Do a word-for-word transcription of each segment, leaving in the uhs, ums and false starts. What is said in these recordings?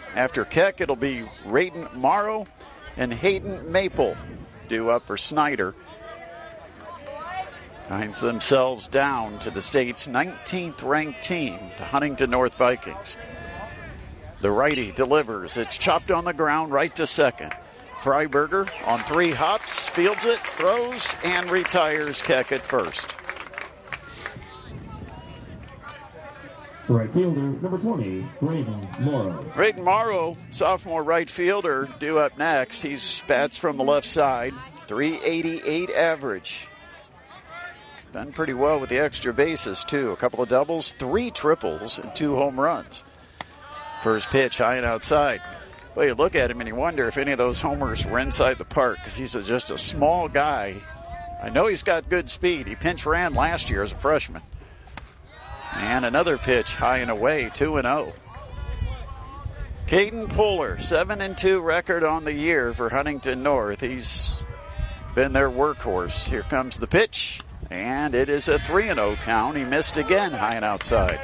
After Keck, it'll be Raiden Morrow and Hayden Maple due up for Snyder. Finds themselves down to the state's nineteenth ranked team, the Huntington North Vikings. The righty delivers. It's chopped on the ground right to second. Freiberger on three hops, fields it, throws, and retires Keck at first. Right fielder, number twenty, Raiden Morrow. Raiden Morrow, sophomore right fielder, due up next. He bats from the left side, three eighty-eight average. Done pretty well with the extra bases, too. A couple of doubles, three triples, and two home runs. First pitch, high and outside. Well, you look at him and you wonder if any of those homers were inside the park because he's a, just a small guy. I know he's got good speed. He pinch ran last year as a freshman. And another pitch, high and away, two and oh. Caden Puller, seven and two record on the year for Huntington North. He's been their workhorse. Here comes the pitch, and it is a three and oh count. He missed again, high and outside.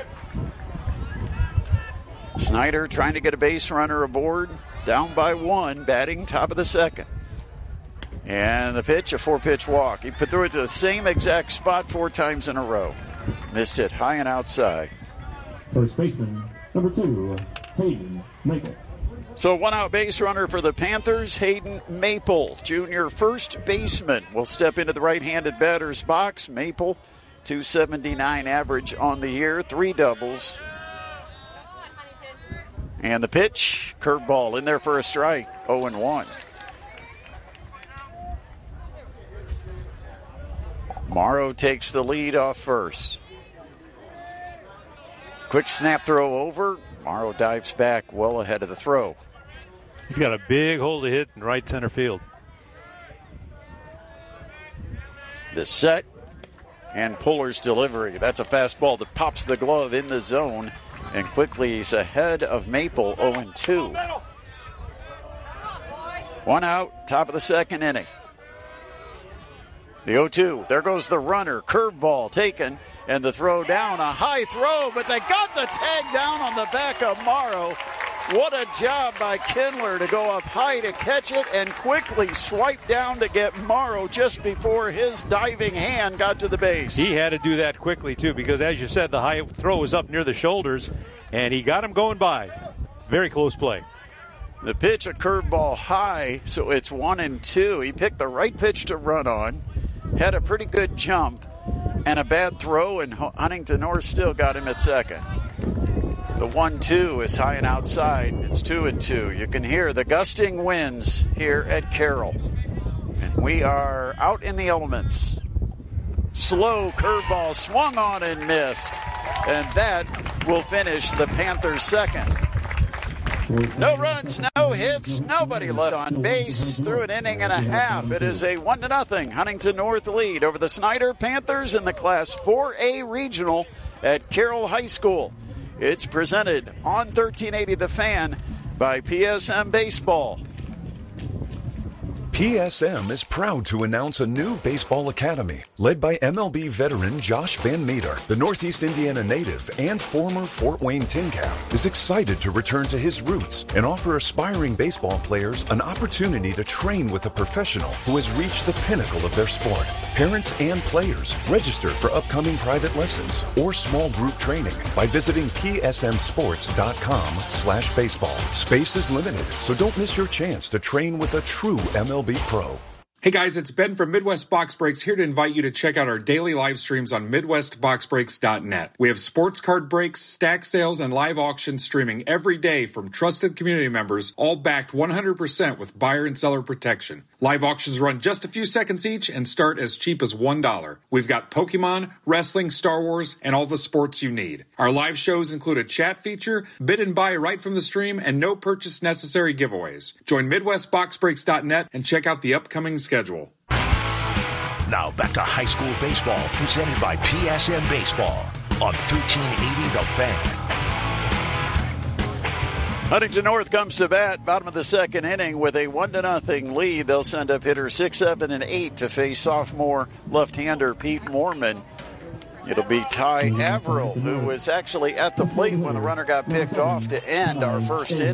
Snyder trying to get a base runner aboard, down by one, batting top of the second. And the pitch, a four-pitch walk. He threw it to the same exact spot four times in a row. Missed it high and outside. First baseman, number two, Hayden Maple. So one out base runner for the Panthers, Hayden Maple, junior first baseman, will step into the right-handed batter's box. Maple, two seventy-nine average on the year, three doubles. And the pitch, curveball in there for a strike, oh and one. Morrow takes the lead off first. Quick snap throw over. Morrow dives back well ahead of the throw. He's got a big hole to hit in right center field. The set and Puller's delivery. That's a fastball that pops the glove in the zone. And quickly he's ahead of Maple, oh and two. One out, top of the second inning. The oh two, there goes the runner, curveball taken, and the throw down, a high throw, but they got the tag down on the back of Morrow. What a job by Kindler to go up high to catch it and quickly swipe down to get Morrow just before his diving hand got to the base. He had to do that quickly, too, because as you said, the high throw was up near the shoulders, and he got him going by. Very close play. The pitch, a curveball high, so it's one and two. He picked the right pitch to run on, had a pretty good jump, and a bad throw, and Huntington North still got him at second. The one two is high and outside. It's two and two. You can hear the gusting winds here at Carroll. And we are out in the elements. Slow curveball swung on and missed. And that will finish the Panthers' second. No runs, no hits, nobody left on base through an inning and a half. It is a one to nothing Huntington North lead over the Snyder Panthers in the Class four A Regional at Carroll High School. It's presented on thirteen eighty The Fan by P S M Baseball. P S M is proud to announce a new baseball academy led by M L B veteran Josh Van Meter. The Northeast Indiana native and former Fort Wayne Tin Cap is excited to return to his roots and offer aspiring baseball players an opportunity to train with a professional who has reached the pinnacle of their sport. Parents and players register for upcoming private lessons or small group training by visiting p s m sports dot com slash baseball. Space is limited, so don't miss your chance to train with a true M L B Pro. Hey guys, it's Ben from Midwest Box Breaks here to invite you to check out our daily live streams on midwest box breaks dot net. We have sports card breaks, stack sales, and live auctions streaming every day from trusted community members, all backed one hundred percent with buyer and seller protection. Live auctions run just a few seconds each and start as cheap as one dollar. We've got Pokemon, wrestling, Star Wars, and all the sports you need. Our live shows include a chat feature, bid and buy right from the stream, and no purchase necessary giveaways. Join midwest box breaks dot net and check out the upcoming schedule. Now back to high school baseball presented by P S M Baseball on thirteen eighty The Fan. Huntington North comes to bat, bottom of the second inning with a one to nothing lead. They'll send up hitters six, seven, and eight to face sophomore left-hander Pete Moorman. It'll be Ty Averill, who was actually at the plate when the runner got picked off to end our first inning.